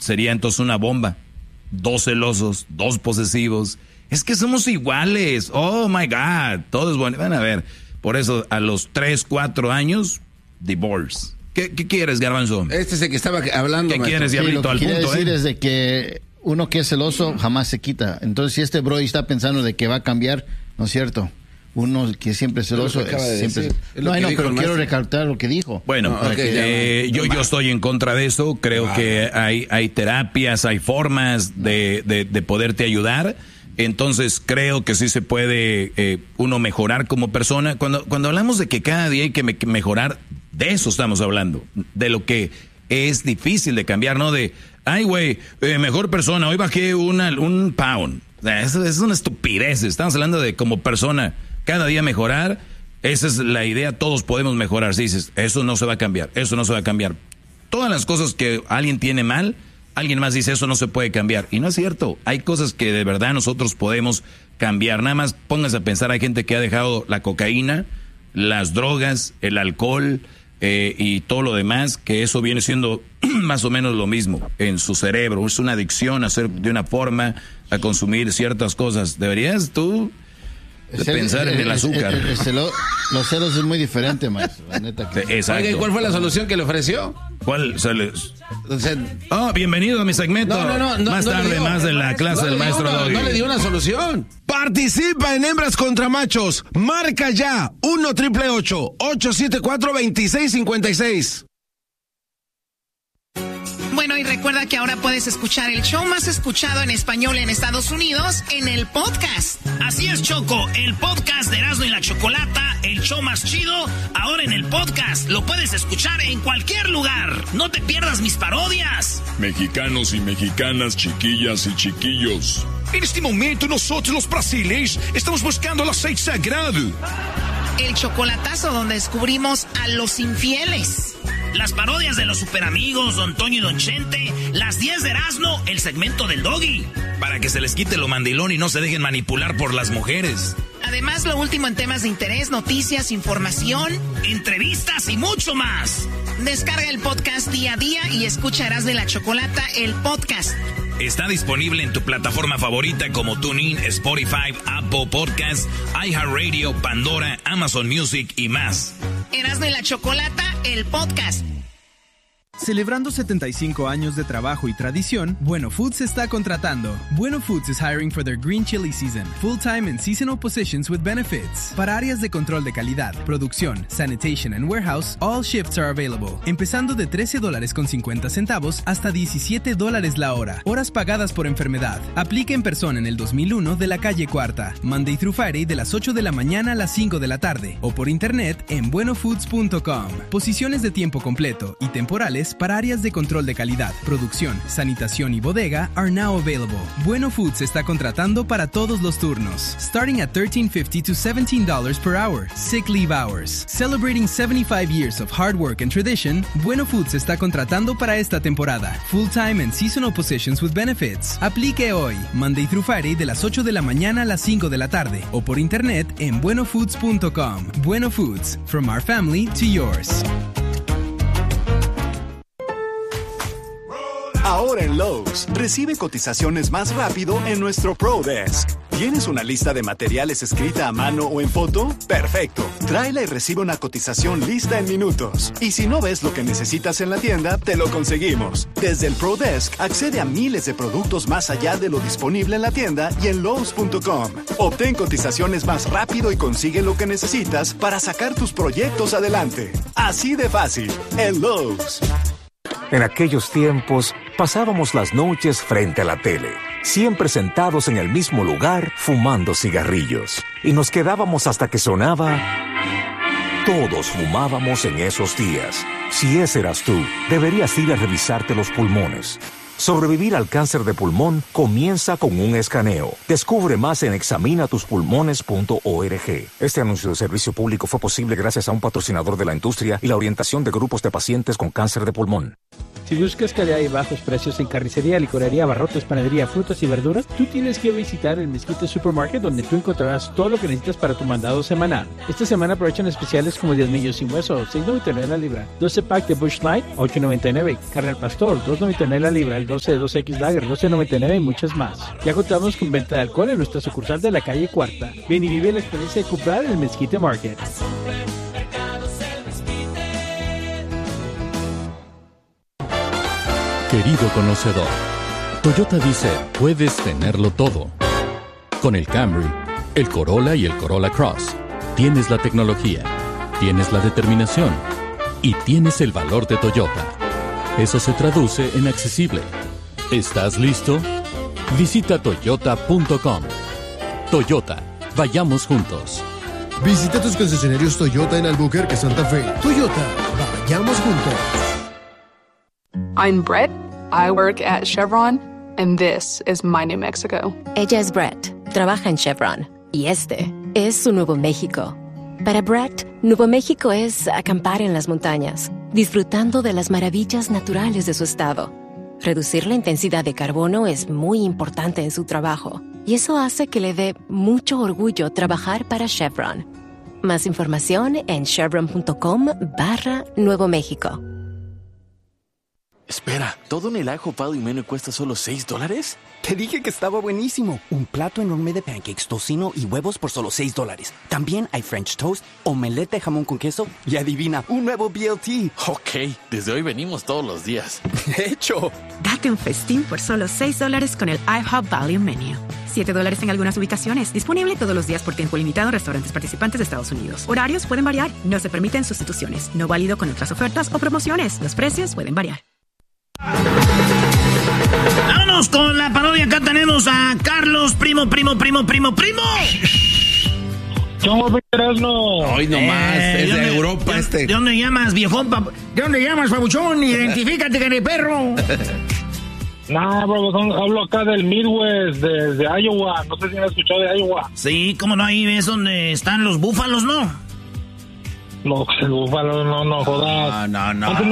sería entonces una bomba. 2 celosos, 2 posesivos. Es que somos iguales. Oh my God. Todo es bueno. Van a ver. Por eso a los 3, 4 años, divorce. ¿Qué quieres, Garbanzo? Este es el que estaba hablando. ¿Qué quieres, Diablito? Al punto, decir es de que uno que es celoso jamás se quita. Entonces, si este bro está pensando de que va a cambiar, ¿no es cierto? Uno que siempre es celoso siempre. Pero quiero recalcar lo que dijo. Bueno, yo estoy en contra de eso. Creo que hay terapias, hay formas de poderte ayudar. Entonces creo que sí se puede uno mejorar como persona. Cuando hablamos de que cada día hay que mejorar, de eso estamos hablando. De lo que es difícil de cambiar, ¿no? De, ay, güey, mejor persona, hoy bajé un pound. O sea, eso es una estupidez. Estamos hablando de como persona, cada día mejorar. Esa es la idea, todos podemos mejorar. Si dices, eso no se va a cambiar, eso no se va a cambiar. Todas las cosas que alguien tiene mal, alguien más dice, eso no se puede cambiar. Y no es cierto, hay cosas que de verdad nosotros podemos cambiar. Nada más pónganse a pensar, hay gente que ha dejado la cocaína, las drogas, el alcohol y todo lo demás, que eso viene siendo más o menos lo mismo en su cerebro. Es una adicción a hacer de una forma, a consumir ciertas cosas. Deberías tú pensar en el azúcar. Los celos es muy diferente, maestro. La neta que... Exacto. Oye, ¿cuál fue la solución que le ofreció? ¿Cuál? Bienvenido a mi segmento. Más tarde, más de la clase del maestro Doggy. No le dio una solución. Participa en Hembras contra Machos. Marca ya 1-888-874-2656. Bueno, y recuerda que ahora puedes escuchar el show más escuchado en español en Estados Unidos en el podcast. Así es, Choco, el podcast de Erasmo y la Chocolata, el show más chido, ahora en el podcast. Lo puedes escuchar en cualquier lugar. No te pierdas mis parodias. Mexicanos y mexicanas, chiquillas y chiquillos. En este momento nosotros los brasileños estamos buscando el aceite sagrado. El chocolatazo donde descubrimos a los infieles. Las parodias de los superamigos, Don Toño y Don Chente, las 10 de Erasmo, el segmento del Doggy. Para que se les quite lo mandilón y no se dejen manipular por las mujeres. Además, lo último en temas de interés, noticias, información, entrevistas y mucho más. Descarga el podcast día a día y escucha Erasmo y la Chocolata, el podcast. Está disponible en tu plataforma favorita como TuneIn, Spotify, Apple Podcasts, iHeartRadio, Pandora, Amazon Music y más. Erasmo y la Chocolata, el podcast. Celebrando 75 años de trabajo y tradición, Bueno Foods está contratando. Bueno Foods is hiring for their green chili season, full-time and seasonal positions with benefits. Para áreas de control de calidad, producción, sanitation and warehouse, all shifts are available. Empezando de $13.50 hasta $17 la hora. Horas pagadas por enfermedad. Aplica en persona en el 2001 de la calle Cuarta. Monday through Friday de las 8 de la mañana a las 5 de la tarde. O por internet en buenofoods.com. Posiciones de tiempo completo y temporales para áreas de control de calidad, producción, sanitación y bodega are now available. Bueno Foods está contratando para todos los turnos. Starting at $13.50 to $17 per hour. Sick leave hours. Celebrating 75 years of hard work and tradition, Bueno Foods está contratando para esta temporada. Full-time and seasonal positions with benefits. Aplique hoy, Monday through Friday de las 8 de la mañana a las 5 de la tarde. O por internet en buenofoods.com. Bueno Foods, from our family to yours. Ahora en Lowe's, recibe cotizaciones más rápido en nuestro Pro Desk. ¿Tienes una lista de materiales escrita a mano o en foto? ¡Perfecto! Tráela y recibe una cotización lista en minutos. Y si no ves lo que necesitas en la tienda, te lo conseguimos. Desde el Pro Desk, accede a miles de productos más allá de lo disponible en la tienda y en Lowe's.com. Obtén cotizaciones más rápido y consigue lo que necesitas para sacar tus proyectos adelante. Así de fácil, en Lowe's. En aquellos tiempos, pasábamos las noches frente a la tele, siempre sentados en el mismo lugar, fumando cigarrillos. Y nos quedábamos hasta que sonaba... Todos fumábamos en esos días. Si ese eras tú, deberías ir a revisarte los pulmones. Sobrevivir al cáncer de pulmón comienza con un escaneo. Descubre más en examinatuspulmones.org. Este anuncio de servicio público fue posible gracias a un patrocinador de la industria y la orientación de grupos de pacientes con cáncer de pulmón. Si buscas calidad y bajos precios en carnicería, licorería, abarrotes, panadería, frutas y verduras, tú tienes que visitar el Mezquite Supermarket, donde tú encontrarás todo lo que necesitas para tu mandado semanal. Esta semana aprovechan especiales como 10 millos sin hueso, $6.99 la libra, 12 pack de Busch Light, $8.99, carne al pastor, $2.99 la libra, el 12 de 2X Lager, $12.99 y muchas más. Ya contamos con venta de alcohol en nuestra sucursal de la calle Cuarta. Ven y vive la experiencia de comprar en el Mezquite Market. Querido conocedor, Toyota dice, puedes tenerlo todo. Con el Camry, el Corolla y el Corolla Cross, tienes la tecnología, tienes la determinación y tienes el valor de Toyota. Eso se traduce en accesible. ¿Estás listo? Visita toyota.com. Toyota, vayamos juntos. Visita tus concesionarios Toyota en Albuquerque, Santa Fe. Toyota, vayamos juntos. I'm Brett. I work at Chevron, and this is my New Mexico. Ella es Brett. Trabaja en Chevron. Y este es su Nuevo México. Para Brett, Nuevo México es acampar en las montañas, disfrutando de las maravillas naturales de su estado. Reducir la intensidad de carbono es muy importante en su trabajo, y eso hace que le dé mucho orgullo trabajar para Chevron. Más información en chevron.com/Nuevo México. Espera, ¿todo en el ajo Pado y Meno cuesta solo $6? Te dije que estaba buenísimo. Un plato enorme de pancakes, tocino y huevos por solo $6. También hay French toast, omelette de jamón con queso y adivina, un nuevo BLT. Ok, desde hoy venimos todos los días. De hecho. Date un festín por solo $6 con el IHOP Value Menu. $7 en algunas ubicaciones. Disponible todos los días por tiempo limitado en restaurantes participantes de Estados Unidos. Horarios pueden variar. No se permiten sustituciones. No válido con otras ofertas o promociones. Los precios pueden variar. Vámonos con la parodia. Acá tenemos a Carlos, primo. ¿Cómo no? Hoy nomás, es de Europa ¿De dónde llamas, viejón? ¿De dónde llamas, babuchón? Identifícate, que eres perro. Nah, bro, hablo acá del Midwest, de Iowa. No sé si me has escuchado de Iowa. Sí, cómo no, ahí ves donde están los búfalos, ¿no? Los búfalos, no jodas. No.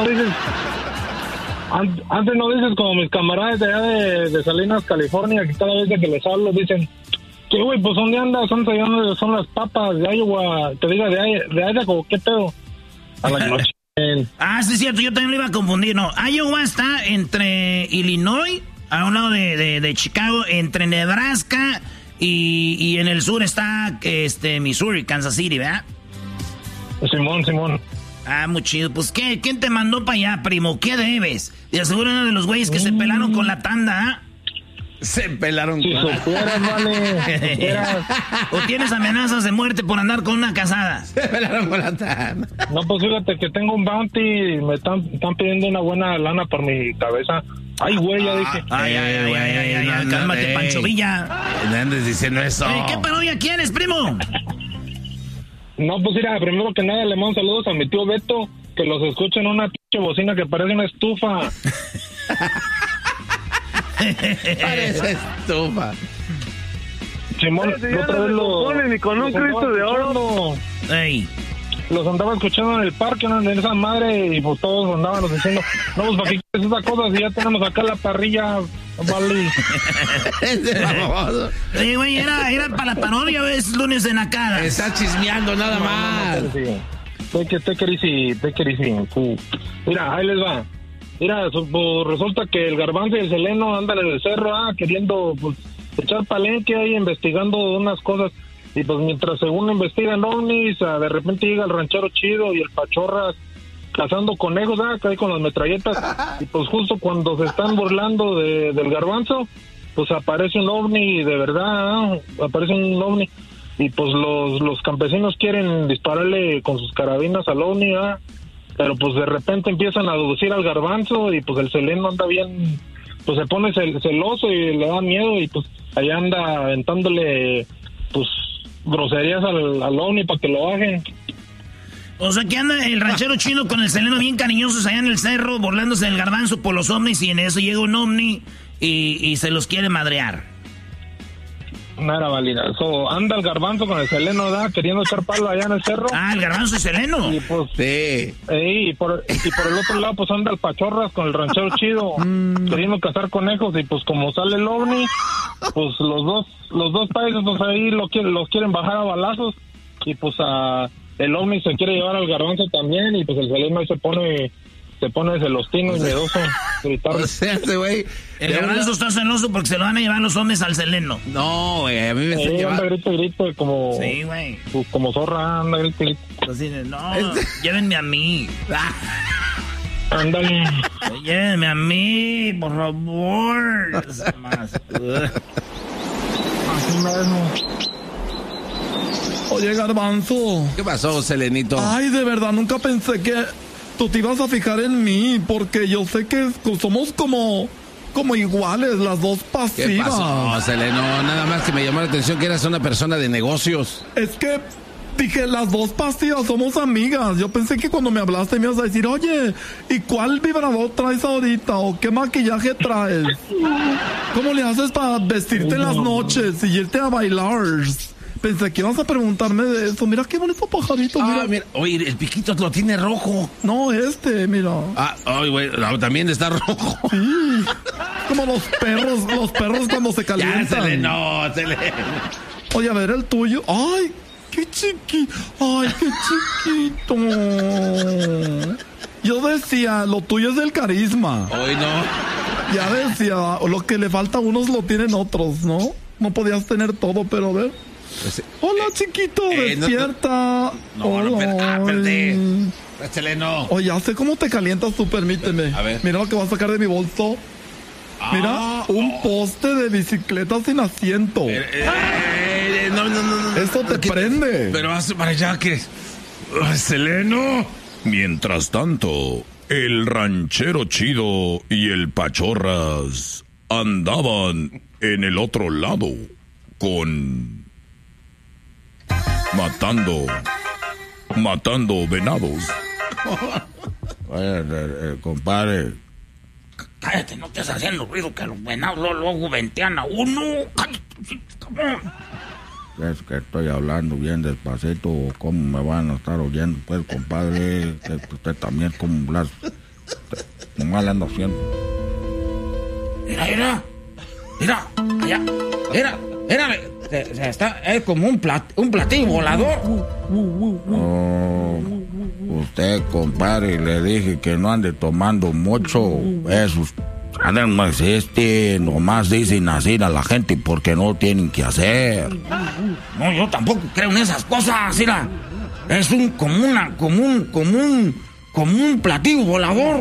Antes no dices como mis camaradas de allá de Salinas, California, que cada vez que les hablo dicen que, güey, pues ¿dónde andas? Son las papas de Iowa. Te diga de Idaho, ¿qué pedo? A la noche. Sí, es cierto, yo también lo iba a confundir. No, Iowa está entre Illinois, a un lado de Chicago, entre Nebraska y en el sur está Missouri, Kansas City, ¿verdad? Simón. Muy chido. Pues, ¿quién te mandó para allá, primo? ¿Qué debes? De seguro uno de los güeyes que se pelaron con la tanda, ¿ah? Se pelaron con la tanda. Vale. ¿O tienes amenazas de muerte por andar con una casada? Se pelaron con la tanda. No, pues fíjate que tengo un bounty y me están pidiendo una buena lana por mi cabeza. Ay, güey, ya dije. Ay, cálmate, Pancho Villa. No andes diciendo eso. ¿Qué parodia quieres, primo? No, pues mira, primero que nada le mando saludos a mi tío Beto, que los escucha en una pinche bocina que parece una estufa. Parece estufa. Simón, otra vez ni con un Cristo de oro. Ey. Los andaba escuchando en el parque, ¿no? En esa madre, y pues todos andaban diciendo, no, pues ¿para qué quieres esa cosa si ya tenemos acá la parrilla? Vale. Oye, güey, era para la parodia, es lunes de Nacada. Está chismeando nada más. Take it easy. Mira, ahí les va. Mira, pues, resulta que el Garbanzo y el Seleno andan en el cerro, queriendo pues echar palenque ahí, investigando unas cosas. Y pues mientras según investigan ovnis, de repente llega el ranchero Chido y el Pachorras cazando conejos, ahí con las metralletas. Y pues justo cuando se están burlando del Garbanzo, pues aparece un ovni de verdad, aparece un ovni. Y pues los campesinos quieren dispararle con sus carabinas al ovni, pero pues de repente empiezan a deducir al Garbanzo y pues el Seleno anda bien, pues se pone celoso y le da miedo y pues allá anda aventándole pues groserías al ovni para que lo bajen. O sea que anda el ranchero Chino con el Seleno bien cariñosos allá en el cerro, burlándose del Garbanzo por los ovnis, y en eso llega un ovni y se los quiere madrear. No era válida. Anda el Garbanzo con el Seleno, ¿da? Queriendo echar palo allá en el cerro. Ah, el Garbanzo y Seleno. Y pues, sí. Y por el otro lado, pues anda el Pachorras con el Ranchero Chido, queriendo cazar conejos. Y pues como sale el ovni, pues los dos países, pues ahí los quieren bajar a balazos. Y pues el ovni se quiere llevar al Garbanzo también. Y pues el Seleno ahí se pone celostino y miedoso. O sea, ese güey... El Garbanzo está celoso porque se lo van a llevar los hombres al Seleno. No, güey, a mí me está llevando... Anda grito como... Sí, güey. Pues, como zorra, anda grito. Así de, no, llévenme a mí. Ándale. Llévenme a mí, por favor. Así mismo. Oye, Garbanzo. ¿Qué pasó, Selenito? Ay, de verdad, nunca pensé que tú te ibas a fijar en mí, porque yo sé que somos como iguales, las dos pasivas. ¿Qué pasó, Seleno? Nada más que me llamó la atención que eras una persona de negocios. Es que dije, las dos pasivas somos amigas. Yo pensé que cuando me hablaste me ibas a decir, oye, ¿y cuál vibrador traes ahorita? ¿O qué maquillaje traes? ¿Cómo le haces para vestirte en las noches y irte a bailar? Pensé que ibas a preguntarme de eso. Mira qué bonito pajarito. Mira. Oye, el piquito lo tiene rojo. No, mira. Ay, güey, también está rojo. Sí. Como los perros cuando se calientan. Ya, Seleno. Oye, a ver el tuyo. Ay, qué chiquito. Ay, qué chiquito. Yo decía, lo tuyo es del carisma. Hoy no. Ya decía, lo que le falta a unos lo tienen otros, ¿no? No podías tener todo, pero a ver. Hola, chiquito, despierta. Espérate. Seleno. Oye, ya sé cómo te calientas tú, permíteme. A ver. Mira lo que voy a sacar de mi bolso. Mira, un poste de bicicleta sin asiento. No. Eso te prende. Pero haz para allá que... Seleno. Mientras tanto, el Ranchero Chido y el Pachorras andaban en el otro lado matando venados. Compadre. Cállate, no estés haciendo ruido que los venados luego ventean a uno. Es que estoy hablando bien despacito. ¿Cómo me van a estar oyendo? Pues, compadre, usted también como las... Nomás le ando haciendo. Mira, allá. Mira, es como un platillo volador. Usted, compadre, le dije que no ande tomando mucho. Esos no existen, nomás dicen así a la gente porque no tienen que hacer. No, yo tampoco creo en esas cosas, mira. Es como un platillo volador.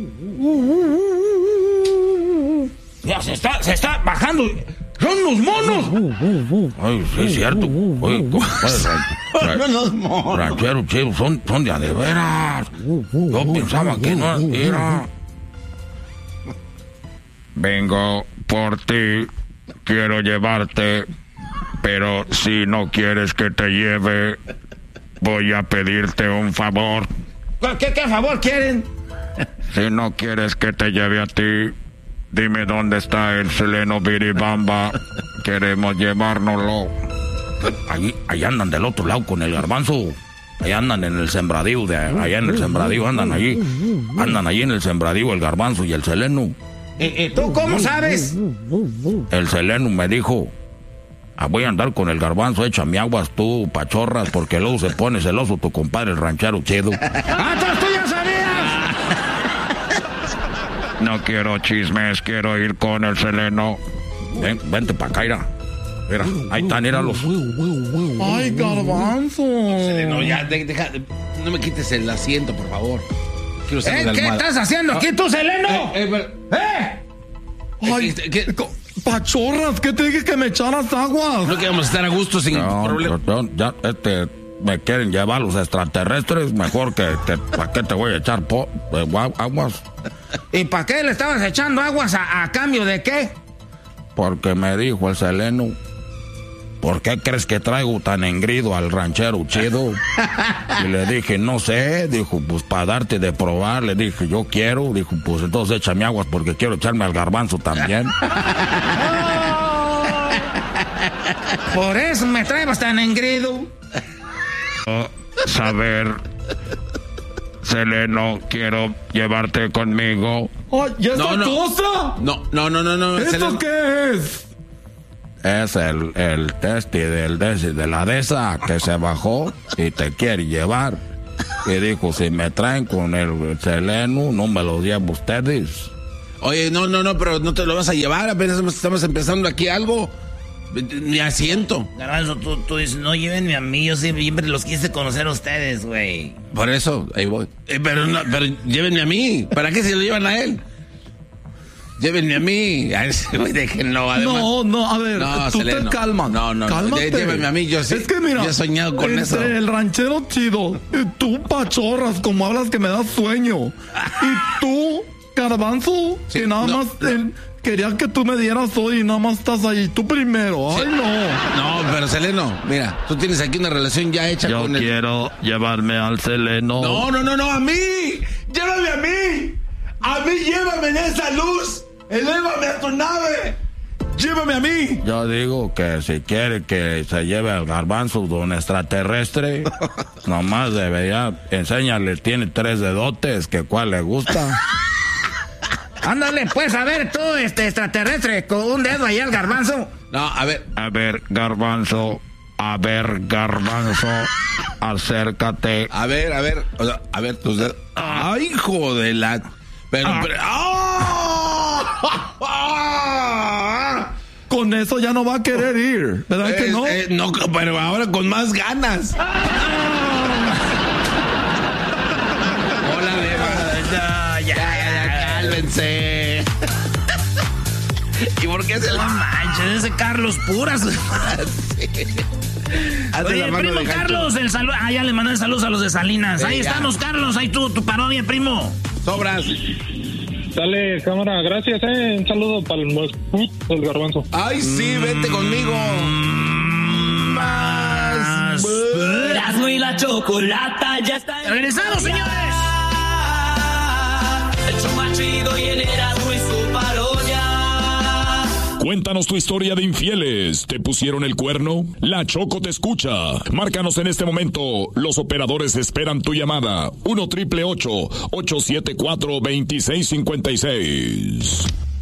Ya se está bajando. ¡Son los monos! Ay, sí, es cierto. Oye, los monos. Ranchero Chido, son de a de veras. Yo pensaba que no era. Vengo por ti, quiero llevarte, pero si no quieres que te lleve, voy a pedirte un favor. ¿Qué favor quieren? Si no quieres que te lleve a ti, dime dónde está el Seleno Biribamba. Queremos llevárnoslo. Allá andan del otro lado con el Garbanzo. Allá andan en el sembradío, allá en el sembradío andan allí. Andan allí en el sembradío el Garbanzo y el Seleno. ¿Tú cómo sabes? El Seleno me dijo, voy a andar con el Garbanzo, échame aguas tú, Pachorras, porque luego se pone celoso tu compadre el Ranchero Chido. ¡Entonces tú ya sabías! No quiero chismes, quiero ir con el Seleno. Vente pa' acá, mira, ahí están, míralos. ¡Ay, Garbanzo! Seleno, ya, deja, no me quites el asiento, por favor. ¿Qué estás haciendo aquí tú, Seleno? Ay, Pachorras, ¿qué te dije que me echaras aguas? No que vamos a estar a gusto sin problema. Ya, me quieren llevar los extraterrestres, mejor que ¿para qué te voy a echar aguas? ¿Y para qué le estabas echando aguas a cambio de qué? Porque me dijo el Seleno, ¿por qué crees que traigo tan engrido al Ranchero Chido? Y le dije, no sé. Dijo, pues para darte de probar. Le dije, yo quiero. Dijo, pues entonces échame aguas porque quiero echarme al Garbanzo también. Por eso me traes tan engreído. Saber, Seleno, quiero llevarte conmigo. ¿Y esa cosa? No. ¿Esto Seleno. qué es? Es el testi de la de esa que se bajó y te quiere llevar. Y dijo, si me traen con el Seleno, no me lo llevo ustedes. Oye, no, pero no te lo vas a llevar, apenas estamos empezando aquí algo. Mi asiento. Garbanzo, tú dices, no, llévenme a mí, yo siempre los quise conocer a ustedes, güey. Por eso, ahí voy. Pero llévenme a mí. ¿Para qué se lo llevan a él? Llévenme a mí. A ese güey, déjenlo. Además. No, a ver, tú Seleno. te calmas. No. Cálmate. Llévenme a mí, yo sí. Es que mira, yo he soñado con eso. El ranchero chido, y tú pachorras, como hablas que me das sueño. Y tú, Garbanzo, sí, que nada más quería que tú me dieras hoy y nada más estás ahí. Tú primero. Ay, no, pero Seleno, mira, tú tienes aquí una relación ya hecha con él. Yo quiero llevarme al Seleno. No, a mí. Llévame a mí. A mí llévame en esa luz. Elévame a tu nave. Llévame a mí. Yo digo que si quiere que se lleve al Garbanzo de un extraterrestre, nomás debería enseñarle, tiene 3 dedotes, que cuál le gusta. Ándale, pues, a ver, tú, extraterrestre, con un dedo ahí al Garbanzo. No, a ver, Garbanzo, acércate. A ver, tus dedos. Ay, hijo de la... Pero... Con eso ya no va a querer ir, ¿verdad que no? No, pero ahora con más ganas. Hola, ya, cálmense. ¿Y por qué se la mancha? Ese Carlos Puras. Sí. Oye, primo Carlos, el saludo. Ya le mandé saludos a los de Salinas. Ahí estamos, Carlos. Ahí tu parodia, primo. Sobras. Dale, cámara, gracias, un saludo para el Garbanzo. Ay, sí, vente conmigo. Más. Erasmo y la Chocolata ya está. ¡Regresamos, señores! El show más chido y el Erasmo y su parodia. Cuéntanos tu historia de infieles. ¿Te pusieron el cuerno? La Choco te escucha. Márcanos en este momento. Los operadores esperan tu llamada. 1-888-874-2656.